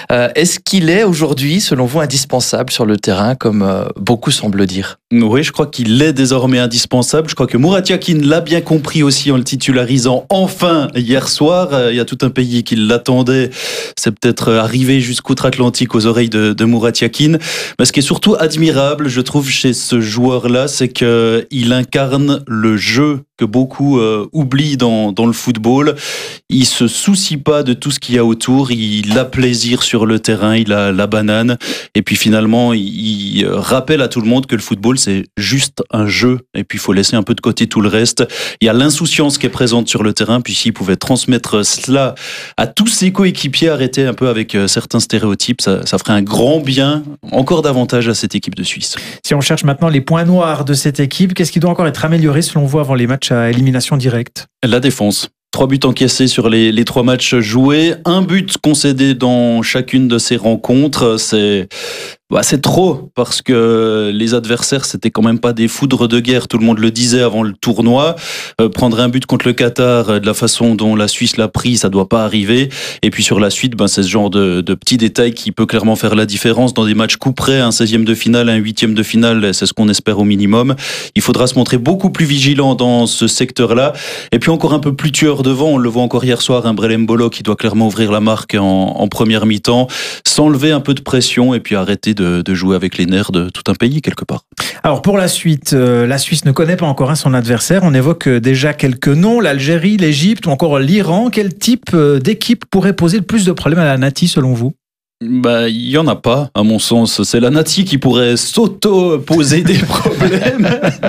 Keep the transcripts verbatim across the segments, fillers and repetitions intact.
Euh, est-ce qu'il est aujourd'hui, selon vous, indispensable sur le terrain, comme euh, beaucoup semblent le dire ? Oui, je crois qu'il est désormais indispensable. Je crois que Murat Yakin l'a bien compris aussi en le titularisant enfin hier soir. Il y a tout un pays qui l'attendait. C'est peut-être arrivé jusqu'outre-Atlantique aux oreilles de, de Murat Yakin. Mais ce qui est surtout admirable, je trouve, chez ce joueur-là, c'est qu'il incarne le jeu que beaucoup euh, oublient dans, dans le football. Il se soucie pas de tout ce qu'il y a autour. Il a plaisir sur le terrain. Il a la banane. Et puis finalement, il, il rappelle à tout le monde que le football, c'est juste un jeu. Et puis il faut laisser un peu de côté tout le reste. Il y a l'insouciance qui est présente sur le terrain. Puis s'il pouvait transmettre cela à tous ses coéquipiers, arrêter un peu avec certains stéréotypes, ça, ça ferait un grand bien, encore davantage à cette équipe de Suisse. Si on cherche maintenant les points noirs de cette équipe, qu'est-ce qui doit encore être amélioré selon vous avant les matchs à élimination directe ? La défense. Trois buts encaissés sur les, les trois matchs joués, un but concédé dans chacune de ces rencontres, c'est, bah c'est trop parce que les adversaires c'était quand même pas des foudres de guerre, tout le monde le disait avant le tournoi. Euh, prendre un but contre le Qatar de la façon dont la Suisse l'a pris, ça doit pas arriver. Et puis sur la suite, ben c'est ce genre de, de petits détails qui peut clairement faire la différence dans des matchs coup près, un seizième de finale, un huitième de finale, c'est ce qu'on espère au minimum. Il faudra se montrer beaucoup plus vigilant dans ce secteur-là. Et puis encore un peu plus tueur devant, on le voit encore hier soir, un Brelem Bolo qui doit clairement ouvrir la marque en, en première mi-temps, s'enlever un peu de pression et puis arrêter de, de jouer avec les nerfs de tout un pays quelque part. Alors pour la suite, euh, la Suisse ne connaît pas encore hein, son adversaire. On évoque déjà quelques noms, l'Algérie, l'Égypte ou encore l'Iran. Quel type d'équipe pourrait poser le plus de problèmes à la Nati selon vous ? Bah, il y en a pas, à mon sens. C'est la Nati qui pourrait s'auto-poser des problèmes.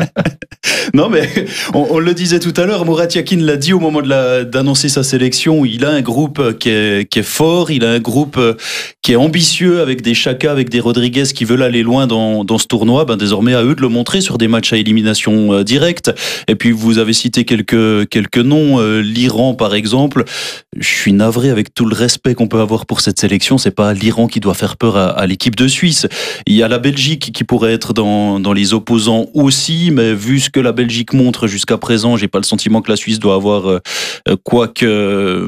Non, mais on, on le disait tout à l'heure, Murat Yakin l'a dit au moment de la, d'annoncer sa sélection. Il a un groupe qui est, qui est fort, il a un groupe qui est ambitieux avec des Xhaka, avec des Rodriguez qui veulent aller loin dans, dans ce tournoi. Ben, désormais, à eux de le montrer sur des matchs à élimination directe. Et puis, vous avez cité quelques, quelques noms. L'Iran, par exemple. Je suis navré avec tout le respect qu'on peut avoir pour cette sélection. C'est pas l'Iran qui doit faire peur à, à l'équipe de Suisse. Il y a la Belgique qui pourrait être dans, dans les opposants aussi, mais vu ce que la Belgique montre jusqu'à présent, j'ai pas le sentiment que la Suisse doit avoir euh, quoi que euh,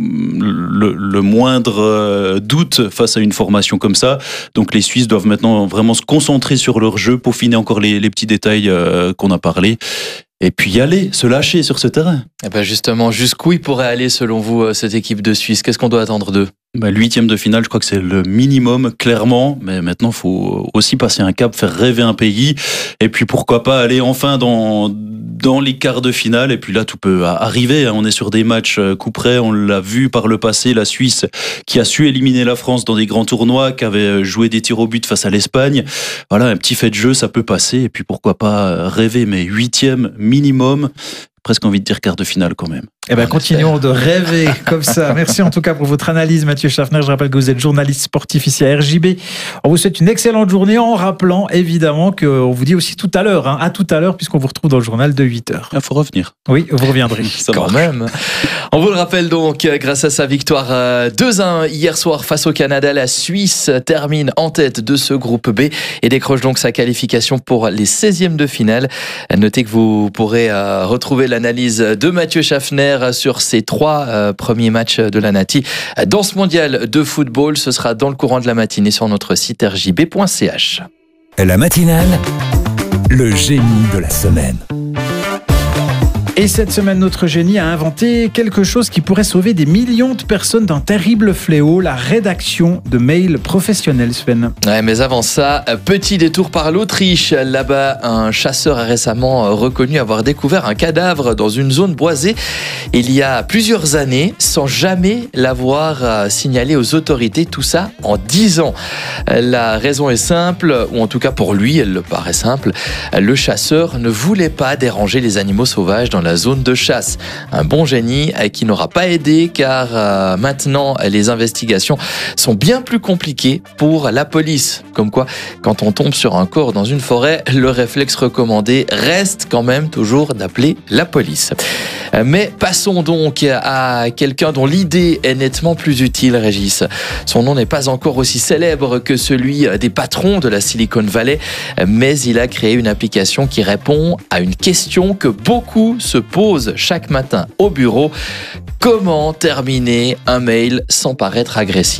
le, le moindre euh, doute face à une formation comme ça. Donc les Suisses doivent maintenant vraiment se concentrer sur leur jeu, peaufiner encore les, les petits détails euh, qu'on a parlé. Et puis y aller, se lâcher sur ce terrain. Et ben justement, jusqu'où il pourrait aller selon vous cette équipe de Suisse ? Qu'est-ce qu'on doit attendre d'eux ? Bah, l'huitième de finale, je crois que c'est le minimum, clairement. Mais maintenant, il faut aussi passer un cap, faire rêver un pays. Et puis, pourquoi pas aller enfin dans, dans les quarts de finale. Et puis là, tout peut arriver. On est sur des matchs coup près. On l'a vu par le passé, la Suisse qui a su éliminer la France dans des grands tournois, qui avait joué des tirs au but face à l'Espagne. Voilà, un petit fait de jeu, ça peut passer. Et puis, pourquoi pas rêver. Mais huitième minimum, presque envie de dire quart de finale quand même. Eh ben, continuons de rêver comme ça. Merci en tout cas pour votre analyse, Mathieu Schaffner. Je rappelle que vous êtes journaliste sportif ici à R J B. On vous souhaite une excellente journée en rappelant évidemment qu'on vous dit aussi tout à l'heure, hein, à tout à l'heure, puisqu'on vous retrouve dans le journal de huit heures. Il faut revenir. Oui, vous reviendrez. Ça Quand marche. Même. On vous le rappelle donc, grâce à sa victoire deux un hier soir face au Canada, la Suisse termine en tête de ce groupe B et décroche donc sa qualification pour les seizièmes de finale. Notez que vous pourrez retrouver l'analyse de Mathieu Schaffner sur ces trois euh, premiers matchs de la Nati dans ce mondial de football. Ce sera dans le courant de la matinée sur notre site r j b point c h. La matinale, le génie de la semaine. Et cette semaine, notre génie a inventé quelque chose qui pourrait sauver des millions de personnes d'un terrible fléau, la rédaction de mails professionnels, Sven. Ouais, mais avant ça, petit détour par l'Autriche. Là-bas, un chasseur a récemment reconnu avoir découvert un cadavre dans une zone boisée il y a plusieurs années, sans jamais l'avoir signalé aux autorités. Tout ça en dix ans. La raison est simple, ou en tout cas pour lui, elle le paraît simple. Le chasseur ne voulait pas déranger les animaux sauvages dans la zone de chasse. Un bon génie qui n'aura pas aidé car euh, maintenant les investigations sont bien plus compliquées pour la police. Comme quoi, quand on tombe sur un corps dans une forêt, le réflexe recommandé reste quand même toujours d'appeler la police. Mais passons donc à quelqu'un dont l'idée est nettement plus utile, Régis. Son nom n'est pas encore aussi célèbre que celui des patrons de la Silicon Valley, mais il a créé une application qui répond à une question que beaucoup se posent chaque matin au bureau. Comment terminer un mail sans paraître agressif ?